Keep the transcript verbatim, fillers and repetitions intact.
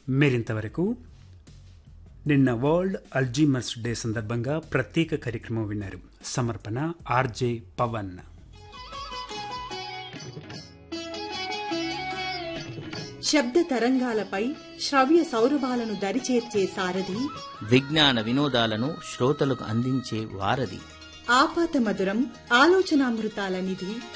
మీరింతవరకు నిన్న world Alzheimer's day సందర్భంగా ప్రత్యేక కార్యక్రమం విన్నారు. సమర్పణ ఆర్జే పవన్. శబ్ద తరంగాలపై శ్రవ్య సౌరభాలను దరిచేర్చే సారథి, విజ్ఞాన వినోదాలను శ్రోతలకు అందించే వారధి, ఆపాత మధురం ఆలోచనామృతాల నిధి